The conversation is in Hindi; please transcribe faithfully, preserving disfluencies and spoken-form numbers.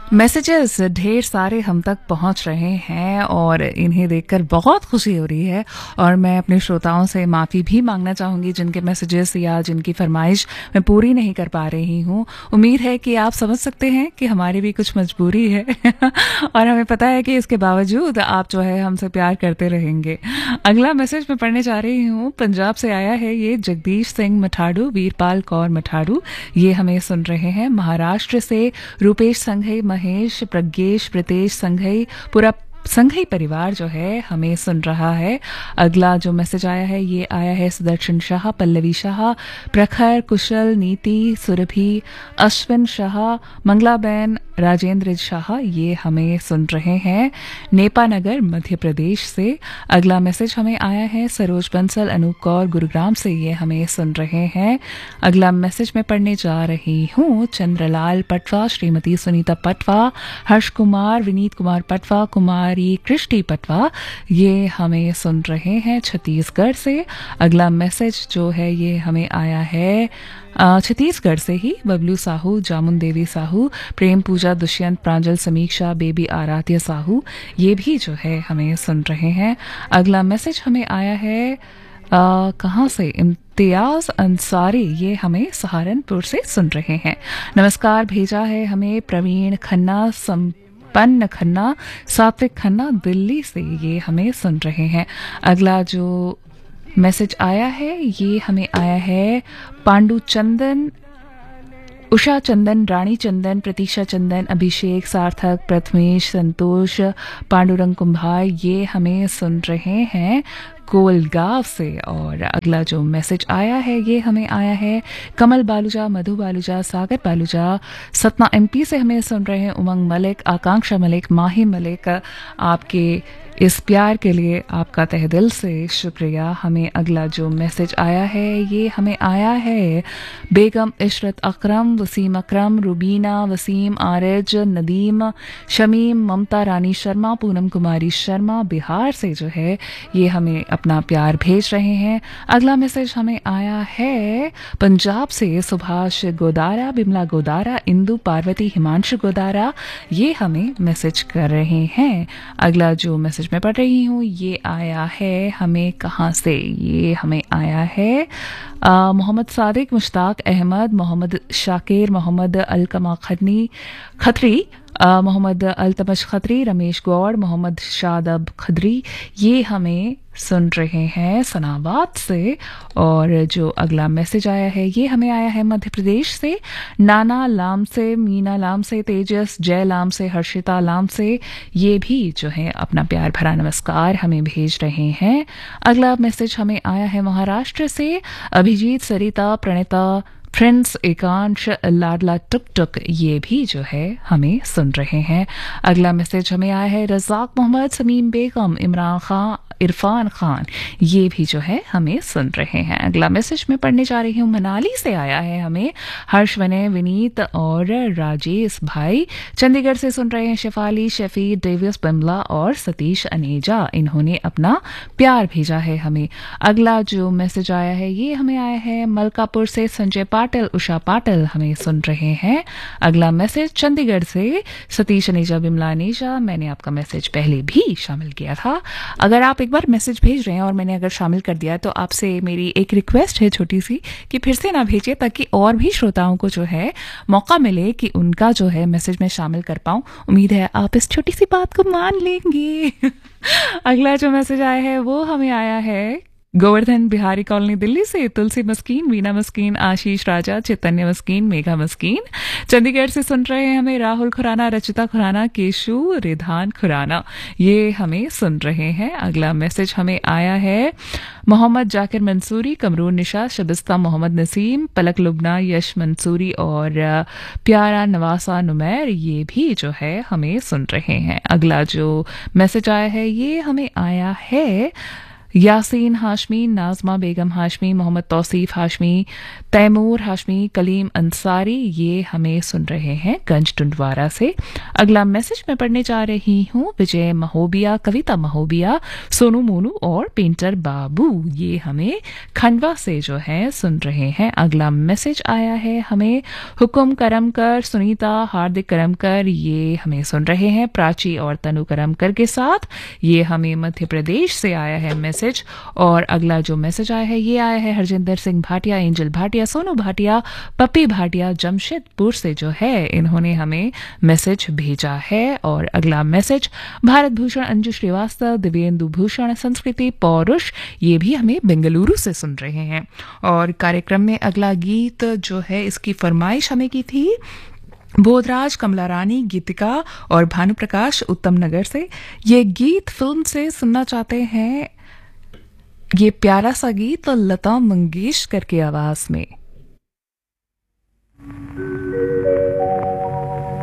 मैसेजेस ढेर सारे हम तक पहुंच रहे हैं और इन्हें देखकर बहुत खुशी हो रही है। और मैं अपने श्रोताओं से माफ़ी भी मांगना चाहूँगी जिनके मैसेजेस या जिनकी फरमाइश मैं पूरी नहीं कर पा रही हूँ। उम्मीद है कि आप समझ सकते हैं कि हमारी भी कुछ मजबूरी है और हमें पता है कि इसके बावजूद आप जो है हमसे प्यार करते रहेंगे। अगला मैसेज मैं पढ़ने जा रही हूँ, पंजाब से आया है ये जगदीश सिंह मठाड़ू, वीरपाल कौर मठाड़ू, ये हमें सुन रहे हैं। महाराष्ट्र से रूपेश संघई, महेश, प्रज्ञेश, प्रीतेश संघई, पूरा संघई परिवार जो है हमें सुन रहा है। अगला जो मैसेज आया है ये आया है सुदर्शन शाह, पल्लवी शाह, प्रखर, कुशल, नीति, सुरभि, अश्विन शाह, मंगलाबेन, राजेंद्र शाह, ये हमें सुन रहे हैं नेपानगर मध्य प्रदेश से। अगला मैसेज हमें आया है सरोज बंसल, अनूप कौर, गुरुग्राम से, ये हमें सुन रहे हैं। अगला मैसेज मैं पढ़ने जा रही हूँ, चंद्रलाल पटवा, श्रीमती सुनीता पटवा, हर्ष कुमार, विनीत कुमार पटवा, कुमारी कृष्टि पटवा, ये हमें सुन रहे हैं छत्तीसगढ़ से। अगला मैसेज जो है ये हमें आया है छत्तीसगढ़ से ही, बबलू साहू, जामुन देवी साहू, प्रेम पूजा, दुष्यंत, प्रांजल, समीक्षा, बेबी आराध्य साहू, ये भी जो है हमें सुन रहे हैं। अगला मैसेज हमें आया है आ, कहाँ से, इम्तियाज अंसारी, ये हमें सहारनपुर से सुन रहे हैं। नमस्कार भेजा है हमें प्रवीण खन्ना, संपन्न खन्ना, सात्विक खन्ना, दिल्ली से, ये हमें सुन रहे हैं। अगला जो मैसेज आया है ये हमें आया है पांडु चंदन, उषा चंदन, रानी चंदन, प्रतीक्षा चंदन, अभिषेक, सार्थक, प्रथमेश, संतोष, पांडुरंग कुंभार, ये हमें सुन रहे हैं कोलगांव से। और अगला जो मैसेज आया है ये हमें आया है कमल बालूजा, मधु बालूजा, सागर बालूजा, सतना एमपी से हमें सुन रहे हैं उमंग मलिक, आकांक्षा मलिक, माही मलिक, आपके इस प्यार के लिए आपका तहे दिल से शुक्रिया। हमें अगला जो मैसेज आया है ये हमें आया है बेगम इशरत अकरम, वसीम अकरम, रुबीना, वसीम, आरज, नदीम, शमीम, ममता रानी शर्मा, पूनम कुमारी शर्मा, बिहार से जो है ये हमें अपना प्यार भेज रहे हैं। अगला मैसेज हमें आया है पंजाब से सुभाष गोदारा, बिमला गोदारा, इंदु, पार्वती, हिमांशु गोदारा, ये हमें मैसेज कर रहे हैं। अगला जो मैसेज मैं पढ़ रही हूँ ये आया है हमें कहाँ से, ये हमें आया है मोहम्मद सादिक, मुश्ताक अहमद, मोहम्मद शाकिर, मोहम्मद अलकमा खतनी खत्री, मोहम्मद अल्तमश खत्री, रमेश गौड़, मोहम्मद शादब खदरी, ये हमें सुन रहे हैं सनाबाद से। और जो अगला मैसेज आया है ये हमें आया है मध्य प्रदेश से, नाना लाम से, मीना लाम से, तेजस जय लाम से, हर्षिता लाम से, ये भी जो है अपना प्यार भरा नमस्कार हमें भेज रहे हैं। अगला मैसेज हमें आया है महाराष्ट्र से, अभिजीत, सरिता, प्रणिता, फ्रेंड्स, एकांश, लाडला टुक टुक, ये भी जो है हमें सुन रहे हैं। अगला मैसेज हमें आया है रजाक मोहम्मद, समीम बेगम, इमरान खान, इरफान खान, ये भी जो है हमें सुन रहे हैं। अगला मैसेज मैं पढ़ने जा रही हूँ मनाली से आया है हमें हर्ष, वनय, विनीत और राजेश भाई, चंडीगढ़ से सुन रहे हैं शेफाली, शफी, डेविस, बिमला और सतीश अनेजा, इन्होंने अपना प्यार भेजा है हमें। अगला जो मैसेज आया है ये हमें आया है मलकापुर से संजय पाटिल, उषा पाटिल, हमें सुन रहे हैं। अगला मैसेज चंडीगढ़ से सतीश अनेजा, बिमला अनेजा, मैंने आपका मैसेज पहले भी शामिल किया था। अगर आप एक बार मैसेज भेज रहे हैं और मैंने अगर शामिल कर दिया तो आपसे मेरी एक रिक्वेस्ट है छोटी सी कि फिर से ना भेजिए, ताकि और भी श्रोताओं को जो है मौका मिले कि उनका जो है मैसेज मैं शामिल कर पाऊं। उम्मीद है आप इस छोटी सी बात को मान लेंगे। अगला जो मैसेज आया है वो हमें आया है गोवर्धन बिहारी कॉलोनी दिल्ली से, तुलसी मस्कीन, वीना मस्कीन, आशीष राजा, चैतन्य मस्कीन, मेघा मस्कीन, चंडीगढ़ से सुन रहे हैं हमें राहुल खुराना, रचिता खुराना, केशु, रिधान खुराना, ये हमें सुन रहे हैं। अगला मैसेज हमें आया है मोहम्मद जाकिर मंसूरी, कमरून निशा, शबिस्ता मोहम्मद नसीम, पलक लुबना, यश मंसूरी और प्यारा नवासा नुमैर, ये भी जो है हमें सुन रहे हैं। अगला जो मैसेज आया है ये हमें आया है यासीन हाशमी, नाजमा बेगम हाशमी, मोहम्मद तौसीफ हाशमी, तैमूर हाशमी, कलीम अंसारी, ये हमें सुन रहे हैं गंज टुंडवारा से। अगला मैसेज मैं पढ़ने जा रही हूँ। विजय महोबिया, कविता महोबिया, सोनू मोनू और पेंटर बाबू, ये हमें खंडवा से जो है सुन रहे हैं। अगला मैसेज आया है हमें हुकुम करमकर, सुनीता, हार्दिक करमकर, ये हमें सुन रहे हैं प्राची और तनु करमकर के साथ। ये हमें मध्य प्रदेश से आया है मैसेज। और अगला जो मैसेज आया है ये आया है हरजिंदर सिंह भाटिया, एंजल भाटिया, सोनू भाटिया, पप्पी भाटिया, जमशेदपुर से जो है इन्होंने हमें मैसेज भेजा है। और अगला मैसेज भारत भूषण, अंजू श्रीवास्तव, दिव्येंदु भूषण, संस्कृति पौरुष, ये भी हमें बेंगलुरु से सुन रहे हैं। और कार्यक्रम में अगला गीत जो है इसकी फरमाइश हमें की थी बोधराज, कमला रानी, गीतिका और भानुप्रकाश उत्तम नगर से। ये गीत फिल्म से सुनना चाहते हैं, ये प्यारा सा गीत लता मंगेशकर की आवाज में।